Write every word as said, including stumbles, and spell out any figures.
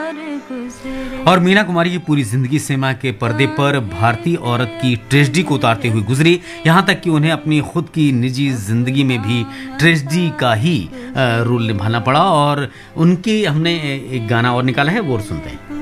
और मीना कुमारी की पूरी जिंदगी सिनेमा के पर्दे पर भारतीय औरत की ट्रेजेडी को उतारते हुए गुजरी, यहाँ तक कि उन्हें अपनी खुद की निजी जिंदगी में भी ट्रेजेडी का ही रोल निभाना पड़ा। और उनकी हमने एक गाना और निकाला है, वो और सुनते हैं।